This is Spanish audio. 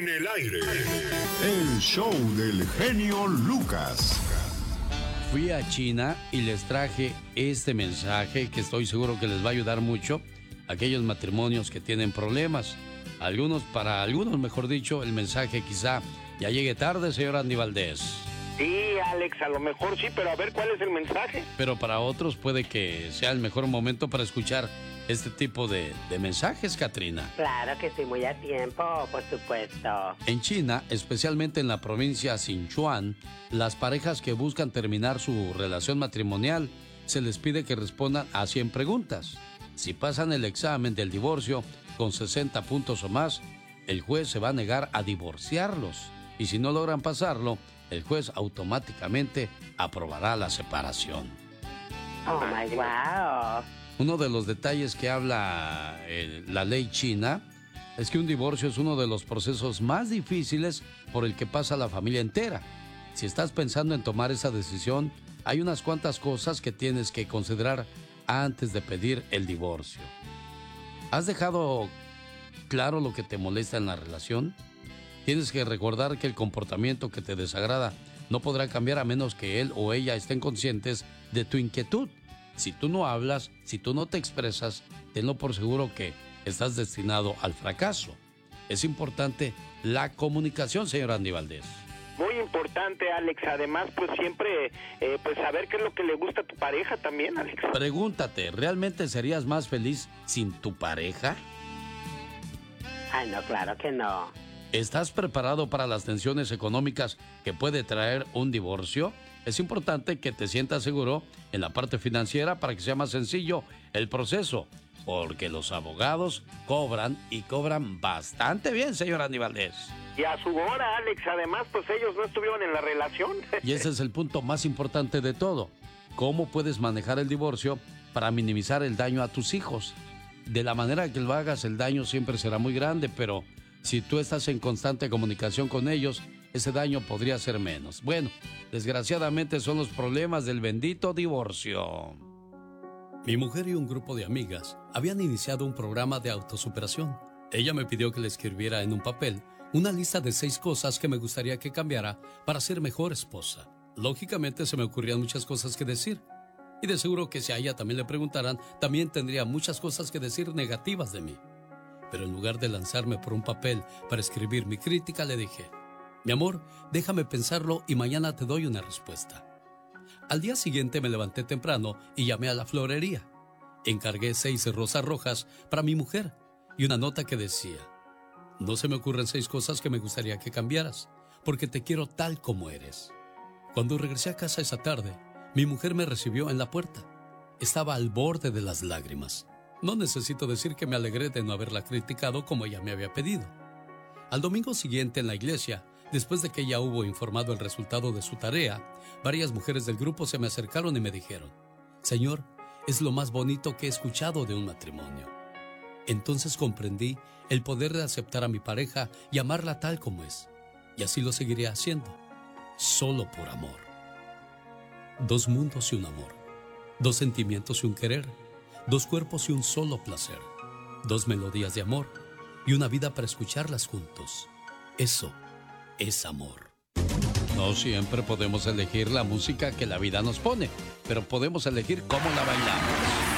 En el aire, el show del genio Lucas. Fui a China y les traje este mensaje que estoy seguro que les va a ayudar mucho a aquellos matrimonios que tienen problemas. Para algunos, mejor dicho, el mensaje quizá ya llegue tarde, señor Andy Valdés. Sí, Alex, a lo mejor sí, pero a ver, ¿cuál es el mensaje? Pero para otros puede que sea el mejor momento para escuchar este tipo de mensajes, Katrina. Claro que estoy muy a tiempo, por supuesto. En China, especialmente en la provincia Sichuan, las parejas que buscan terminar su relación matrimonial se les pide que respondan a 100 preguntas. Si pasan el examen del divorcio con 60 puntos o más, el juez se va a negar a divorciarlos. Y si no logran pasarlo, el juez automáticamente aprobará la separación. Oh my wow. Uno de los detalles que habla la ley china es que un divorcio es uno de los procesos más difíciles por el que pasa la familia entera. Si estás pensando en tomar esa decisión, hay unas cuantas cosas que tienes que considerar antes de pedir el divorcio. ¿Has dejado claro lo que te molesta en la relación? Tienes que recordar que el comportamiento que te desagrada no podrá cambiar a menos que él o ella estén conscientes de tu inquietud. Si tú no hablas, si tú no te expresas, tenlo por seguro que estás destinado al fracaso. Es importante la comunicación, señor Andy Valdés. Muy importante, Alex. Además, pues siempre pues saber qué es lo que le gusta a tu pareja también, Alex. Pregúntate, ¿realmente serías más feliz sin tu pareja? Ay, no, claro que no. ¿Estás preparado para las tensiones económicas que puede traer un divorcio? Es importante que te sientas seguro en la parte financiera para que sea más sencillo el proceso, porque los abogados cobran y cobran bastante bien, señor Andy Valdés. Y a su hora, Alex, además, pues ellos no estuvieron en la relación. Y ese es el punto más importante de todo. ¿Cómo puedes manejar el divorcio para minimizar el daño a tus hijos? De la manera que lo hagas, el daño siempre será muy grande, pero si tú estás en constante comunicación con ellos, ese daño podría ser menos. Bueno, desgraciadamente son los problemas del bendito divorcio. Mi mujer y un grupo de amigas habían iniciado un programa de autosuperación. Ella me pidió que le escribiera en un papel una lista de 6 cosas que me gustaría que cambiara para ser mejor esposa. Lógicamente se me ocurrían muchas cosas que decir. Y de seguro que si a ella también le preguntaran, también tendría muchas cosas que decir negativas de mí. Pero en lugar de lanzarme por un papel para escribir mi crítica, le dije: mi amor, déjame pensarlo y mañana te doy una respuesta. Al día siguiente me levanté temprano y llamé a la florería. Encargué 6 rosas rojas para mi mujer y una nota que decía: no se me ocurren 6 cosas que me gustaría que cambiaras, porque te quiero tal como eres. Cuando regresé a casa esa tarde, mi mujer me recibió en la puerta. Estaba al borde de las lágrimas. No necesito decir que me alegré de no haberla criticado como ella me había pedido. Al domingo siguiente en la iglesia, después de que ella hubo informado el resultado de su tarea, varias mujeres del grupo se me acercaron y me dijeron: Señor, es lo más bonito que he escuchado de un matrimonio. Entonces comprendí el poder de aceptar a mi pareja y amarla tal como es. Y así lo seguiré haciendo, solo por amor. 2 mundos y un amor. 2 sentimientos y un querer. 2 cuerpos y un solo placer. 2 melodías de amor y una vida para escucharlas juntos. Eso es amor. No siempre podemos elegir la música que la vida nos pone, pero podemos elegir cómo la bailamos.